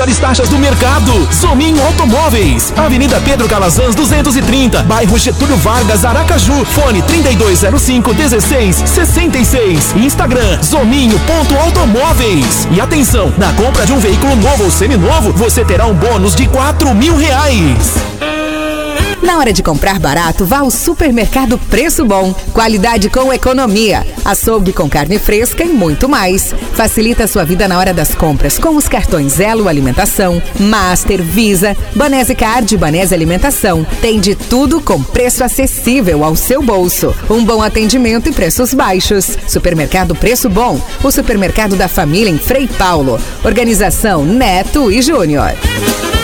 As taxas do mercado. Zominho Automóveis, Avenida Pedro Calazans 230, bairro Getúlio Vargas, Aracaju. Fone 3205-1666. Instagram zominho.automóveis. E atenção, na compra de um veículo novo ou seminovo, você terá um bônus de R$4.000. Na hora de comprar barato, vá ao Supermercado Preço Bom. Qualidade com economia. Açougue com carne fresca e muito mais. Facilita a sua vida na hora das compras com os cartões Elo Alimentação, Master, Visa, Banese Card e Banese Alimentação. Tem de tudo com preço acessível ao seu bolso. Um bom atendimento e preços baixos. Supermercado Preço Bom, o supermercado da família em Frei Paulo. Organização Neto e Júnior.